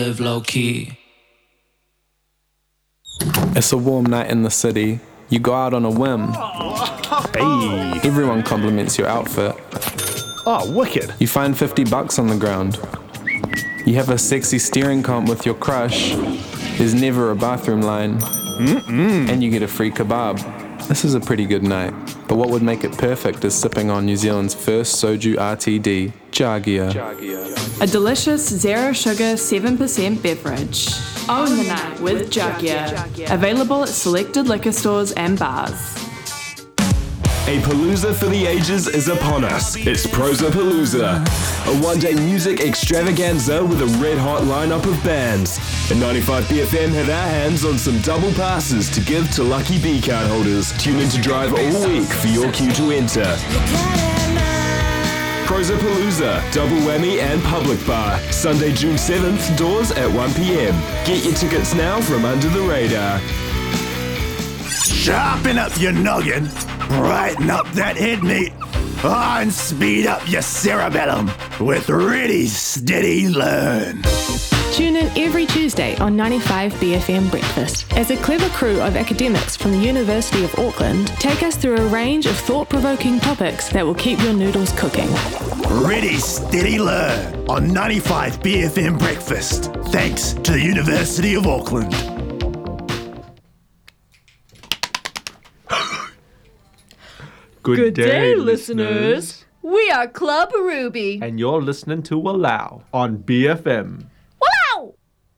live low key. It's a warm night in the city. You go out on a whim. Hey. Everyone compliments your outfit. Oh, wicked. You find $50 on the ground. You have a sexy steering comp with your crush. There's never a bathroom line. And you get a free kebab. This is a pretty good night. But what would make it perfect is sipping on New Zealand's first soju RTD, Jagia. A delicious zero sugar 7% beverage. Own the night with Jagia. Available at selected liquor stores and bars. A palooza for the ages is upon us. It's Prosapalooza, a one-day music extravaganza with a red-hot lineup of bands. And 95BFM have our hands on some double passes to give to lucky B-card holders. Tune in to drive all week for your cue to enter. Prosapalooza, Double Whammy and Public Bar. Sunday, June 7th, doors at 1 p.m. Get your tickets now from Under the Radar. Sharpen up your noggin, brighten up that head meat, and speed up your cerebellum with Ready, Steady, Learn. Tune in every Tuesday on 95BFM Breakfast as a clever crew of academics from the University of Auckland take us through a range of thought-provoking topics that will keep your noodles cooking. Ready, Steady, Learn on 95BFM Breakfast. Thanks to the University of Auckland. Good day, listeners. We are Club Ruby. And you're listening to Walao on BFM. Wow!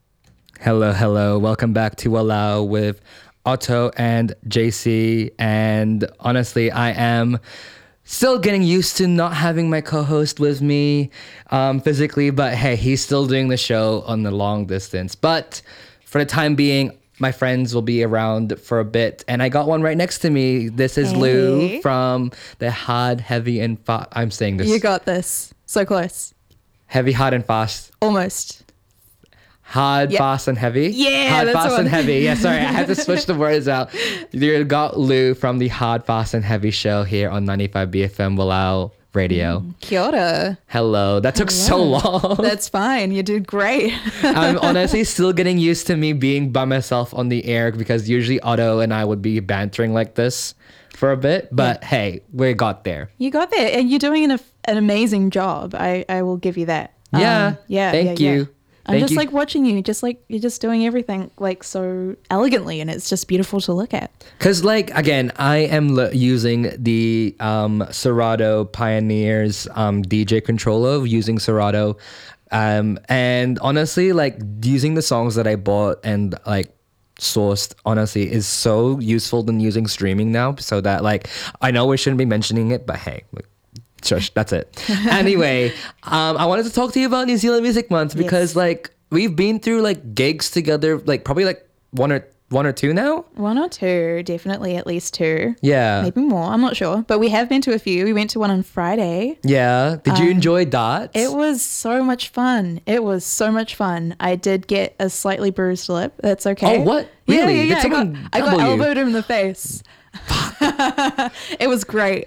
Hello. Welcome back to Allow with Otto and JC. And honestly, I am still getting used to not having my co-host with me physically. But hey, he's still doing the show on the long distance. But for the time being, my friends will be around for a bit. And I got one right next to me. This is Lou from the Hard, Heavy, and Fast. I'm saying this. You got this. So close. Heavy, Hard, and Fast. Almost. Hard, fast, and heavy. Yeah, hard, that's fast, one. and heavy. Yeah, sorry, I had to switch the words out. You got Lou from the Hard, Fast, and Heavy show here on 95BFM Walao Radio. Kia ora. Hello. That took so long. That's fine. You did great. I'm honestly still getting used to me being by myself on the air because usually Otto and I would be bantering like this for a bit. But hey, we got there. You got there, and you're doing an amazing job. I will give you that. Yeah. Thank you. I'm just like watching you, just like you're just doing everything like so elegantly, and it's just beautiful to look at. Because like, again, I am using the Serato Pioneers DJ controller, using Serato. And honestly, like using the songs that I bought and like sourced, honestly, is so useful than using streaming now. So that like, I know we shouldn't be mentioning it, but hey, shush, that's it. Anyway, I wanted to talk to you about New Zealand Music Month because like we've been through like gigs together, like probably like one or two now. One or two, definitely at least two. Yeah, maybe more. I'm not sure, but we have been to a few. We went to one on Friday. Yeah. Did you enjoy that? It was so much fun. I did get a slightly bruised lip. That's okay. Oh, what? Really? Yeah. I got elbowed in the face. It was great.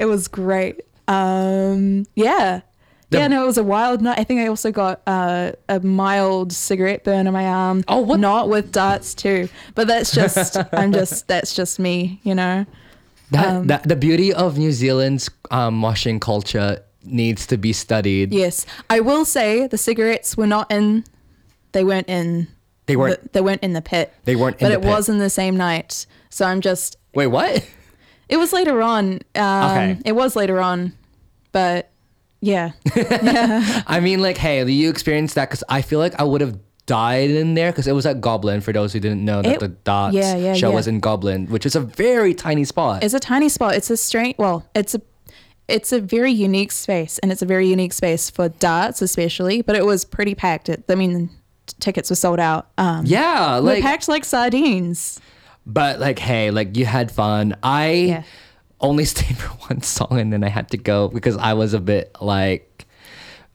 No, it was a wild night. I think I also got a mild cigarette burn on my arm. Oh, what? Not with darts too, but that's just that's just me, you know. The beauty of New Zealand's moshing culture needs to be studied. Yes, I will say the cigarettes were not in. They weren't in. They weren't in the pit. They weren't in the pit. But it was in the same night. So I'm just. Wait, what? It was later on. Okay. It was later on, but. Yeah. I mean, like, hey, you experienced that because I feel like I would have died in there because it was at Goblin. For those who didn't know, that the Darts show was in Goblin, which is a very tiny spot. It's a tiny spot. It's a strange. Well, it's a very unique space, and it's a very unique space for darts, especially. But it was pretty packed. Tickets were sold out. We're packed like sardines. But like, hey, like you had fun. I only stayed for one song and then I had to go because I was a bit like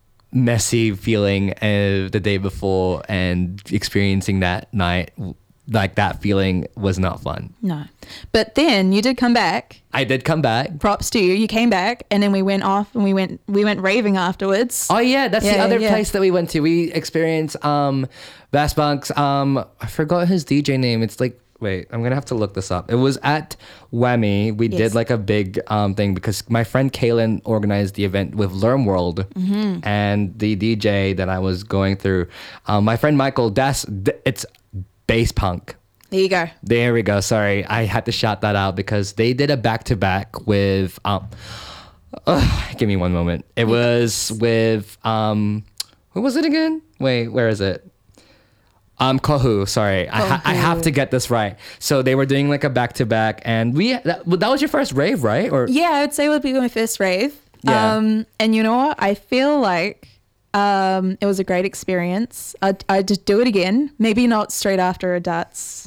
messy feeling the day before and experiencing that night like that feeling was not fun. No. But then you did come back. I did come back. Props to you. You came back, and then we went off and we went raving afterwards. Oh yeah, that's the other place that we went to. We experienced Bass Bunk's I forgot his DJ name. It's like, wait, I'm gonna have to look this up. It was at Whammy. We did like a big thing because my friend Kaylin organized the event with Learn World, and the DJ that I was going through, my friend Michael. It's Bass Punk. There you go. There we go. Sorry, I had to shout that out because they did a back-to-back with. Give me one moment. It was with who was it again? Wait, where is it? Kohu. Sorry, I have to get this right. So they were doing like a back-to-back, and that was your first rave, right? Or yeah, I would say it would be my first rave. Yeah. And you know what? I feel like it was a great experience. I'd just do it again. Maybe not straight after a darts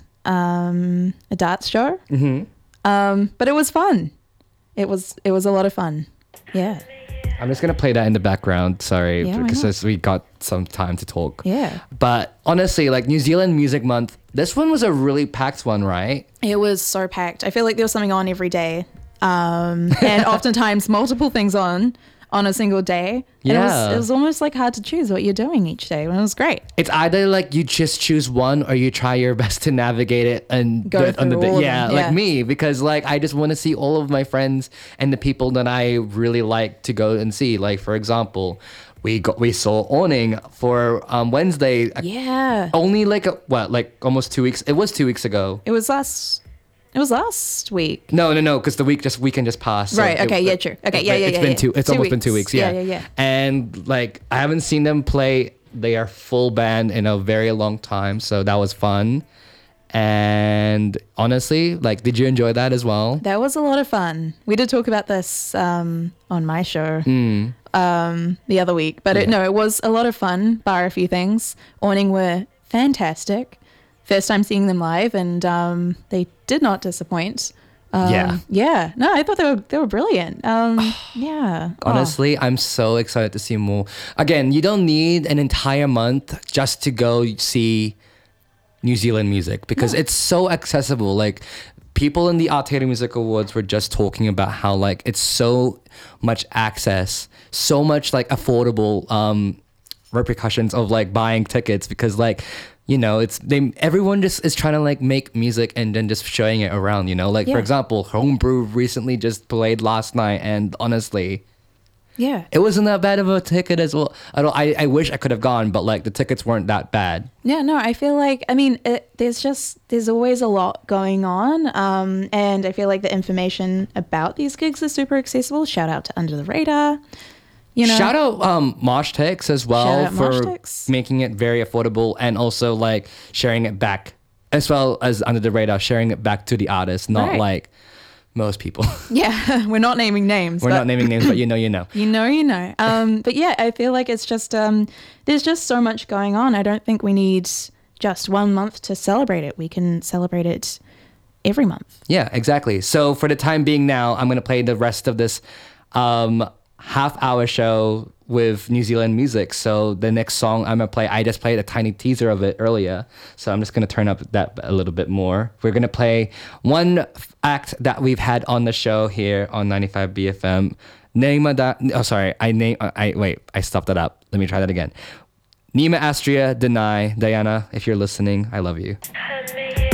show. But it was fun. It was a lot of fun. Yeah. I'm just gonna play that in the background. Sorry, because we got some time to talk. Yeah. But honestly, like New Zealand Music Month, this one was a really packed one, right? It was so packed. I feel like there was something on every day, and oftentimes multiple things on a single day. And it was almost like hard to choose what you're doing each day, and it was great. It's either like you just choose one or you try your best to navigate it and go through all of them. like me, because like I just want to see all of my friends and the people that I really like to go and see. Like for example, we saw Awning for Wednesday. Yeah. Only like almost 2 weeks. It was 2 weeks ago. It was last week. No, because the weekend just passed. Right. Okay. True. Okay. It's almost been 2 weeks. Yeah. Yeah. And like I haven't seen them play. They are full band in a very long time, so that was fun. And honestly, like, did you enjoy that as well? That was a lot of fun. We did talk about this on my show the other week, but it was a lot of fun. Bar a few things. Awning were fantastic. First time seeing them live, and they did not disappoint. No, I thought they were brilliant. Honestly, I'm so excited to see more. Again, you don't need an entire month just to go see New Zealand music because it's so accessible. Like people in the Aotearoa Music Awards were just talking about how like it's so much access, so much like affordable repercussions of like buying tickets because like, you know, everyone just is trying to like make music and then just showing it around, you know, like for example, Homebrew recently just played last night, and honestly, it wasn't that bad of a ticket as well. I wish I could have gone, but like the tickets weren't that bad. Yeah, no, I feel like, I mean, there's always a lot going on, and I feel like the information about these gigs is super accessible. Shout out to Under the Radar. You know, shout out Mosh Tex as well for making it very affordable, and also like sharing it back, as well as Under the Radar, sharing it back to the artist, not like most people. Yeah, we're not naming names. We're not naming names, but you know. You know. But yeah, I feel like it's just there's just so much going on. I don't think we need just 1 month to celebrate it. We can celebrate it every month. Yeah, exactly. So for the time being now, I'm going to play the rest of this half-hour show with New Zealand music. So the next song I'm gonna play, I just played a tiny teaser of it earlier, so I'm just gonna turn up that a little bit more. We're gonna play one act that we've had on the show here on 95 BFM. I stopped that up. Let me try that again. Nima Astria, Deny. Diana, if you're listening, I love you.